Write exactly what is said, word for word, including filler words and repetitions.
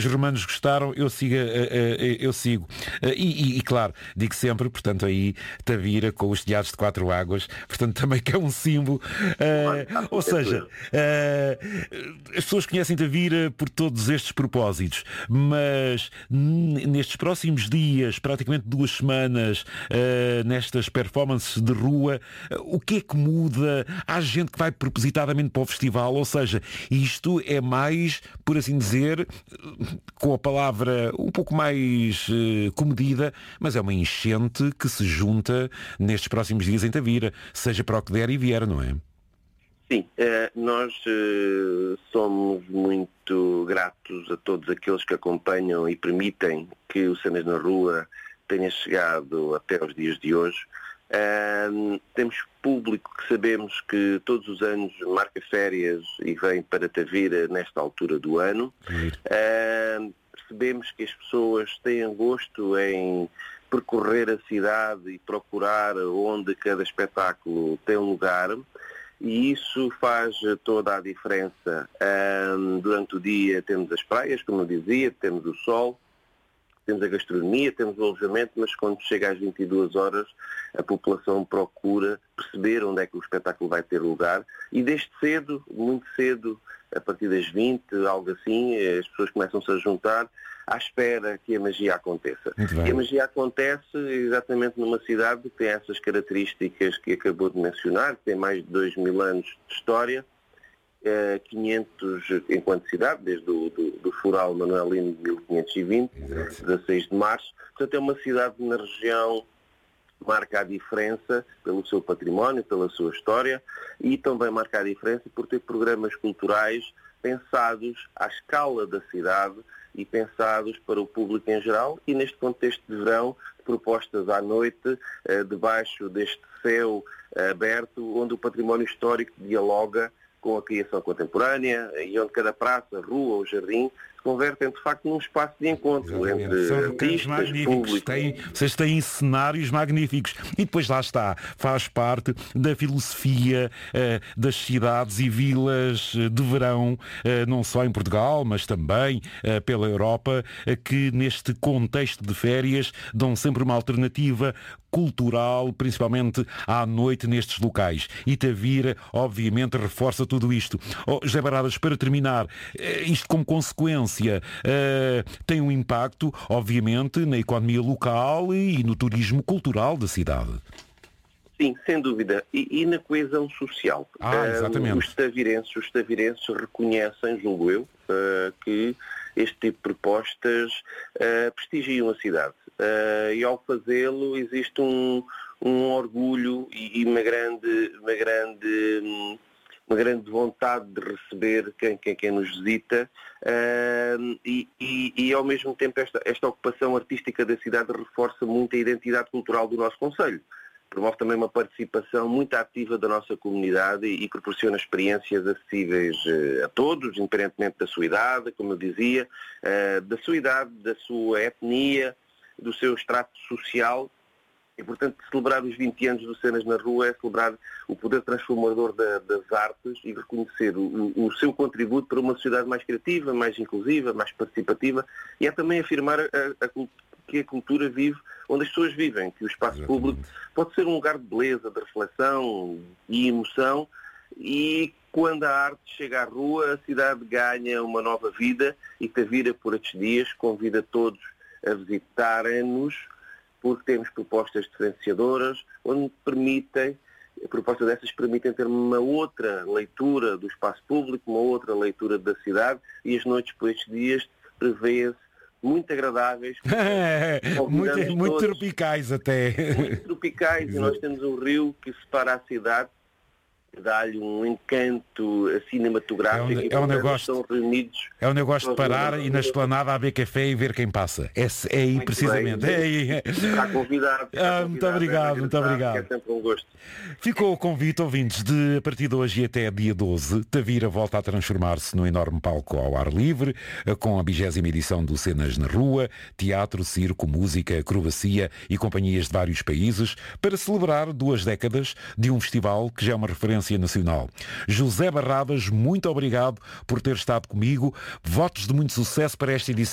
os romanos gostaram, eu sigo. Eu sigo. E, e, e claro, digo sempre, portanto, aí Tavira com os telhados de quatro águas, portanto, também que é um símbolo. Uh, ou seja, uh, as pessoas conhecem Tavira por todos estes propósitos, mas n- nestes próximos dias, praticamente duas semanas, uh, nestas performances de rua, uh, o que é que muda? Há gente que vai propositadamente para o festival, ou seja, isto é mais, por assim dizer, com a palavra um pouco mais uh, comedida, mas é uma enchente que se junta nestes próximos dias em Tavira, seja para o que der e vier, não é? Sim, nós somos muito gratos a todos aqueles que acompanham e permitem que o Cenas na Rua tenha chegado até os dias de hoje. Uh, temos público que sabemos que todos os anos marca férias e vem para Tavira nesta altura do ano. Uh, percebemos que as pessoas têm gosto em percorrer a cidade e procurar onde cada espetáculo tem um lugar, e isso faz toda a diferença. Uh, durante o dia temos as praias, como eu dizia, temos o sol, temos a gastronomia, temos o alojamento, mas quando chega às vinte e duas horas a população procura perceber onde é que o espetáculo vai ter lugar, e desde cedo, muito cedo, a partir das vinte, algo assim, as pessoas começam-se a juntar à espera que a magia aconteça. E a magia acontece exatamente numa cidade que tem essas características que acabou de mencionar, que tem mais de dois mil anos de história, quinhentos enquanto cidade, desde o do, do Fural Manuelino de mil quinhentos e vinte, Exato. dezasseis de março. Portanto, é uma cidade na região que marca a diferença pelo seu património, pela sua história, e também marca a diferença por ter programas culturais pensados à escala da cidade e pensados para o público em geral, e neste contexto de verão, propostas à noite, eh, debaixo deste céu eh, aberto, onde o património histórico dialoga com a criação contemporânea, e onde cada praça, rua ou jardim se convertem de facto num espaço de encontro. Exatamente. Entre São artistas, magníficos, têm, vocês têm cenários magníficos, e depois lá está, faz parte da filosofia uh, das cidades e vilas de verão, uh, não só em Portugal, mas também uh, pela Europa, uh, que neste contexto de férias dão sempre uma alternativa cultural, principalmente à noite nestes locais. E Tavira, obviamente, reforça tudo isto. Oh, José Baradas, para terminar, isto como consequência uh, tem um impacto, obviamente, na economia local e no turismo cultural da cidade. Sim, sem dúvida. E, e na coesão social. Ah, exatamente. Uh, os tavirenses, os tavirenses reconhecem, julgo eu, uh, que este tipo de propostas uh, prestigiam a cidade. Uh, e ao fazê-lo existe um, um orgulho e, e uma grande, uma grande, uma grande vontade de receber quem, quem, quem nos visita, uh, e, e, e ao mesmo tempo esta, esta ocupação artística da cidade reforça muito a identidade cultural do nosso concelho. Promove também uma participação muito ativa da nossa comunidade e, e proporciona experiências acessíveis uh, a todos, independentemente da sua idade, como eu dizia, uh, da sua idade, da sua etnia, do seu extrato social. E, portanto, celebrar os vinte anos do Cenas na Rua é celebrar o poder transformador da, das artes e reconhecer o, o seu contributo para uma sociedade mais criativa, mais inclusiva, mais participativa, e é também afirmar a, a, que a cultura vive onde as pessoas vivem, que o espaço Exatamente. Público pode ser um lugar de beleza, de reflexão e emoção, e quando a arte chega à rua, a cidade ganha uma nova vida, e Tavira, por estes dias, convida todos a visitarem-nos, porque temos propostas diferenciadoras, onde permitem, propostas dessas permitem ter uma outra leitura do espaço público, uma outra leitura da cidade, e as noites por estes dias prevê-se muito agradáveis. muito, muito tropicais até. Muito tropicais, e nós temos um rio que separa a cidade, que dá-lhe um encanto cinematográfico. É um, é um negócio, estão reunidos. É um negócio de parar e na esplanada a beber café e ver quem passa. É, é aí muito precisamente. Bem, é aí. Está convidado. Está ah, convidado, muito obrigado, é muito obrigado. É sempre um gosto. Ficou o convite, ouvintes, de a partir de hoje e até dia doze, Tavira volta a transformar-se num enorme palco ao ar livre, com a vigésima edição do Cenas na Rua, teatro, circo, música, acrobacia e companhias de vários países, para celebrar duas décadas de um festival que já é uma referência nacional. José Barradas, muito obrigado por ter estado comigo. Votos de muito sucesso para esta edição.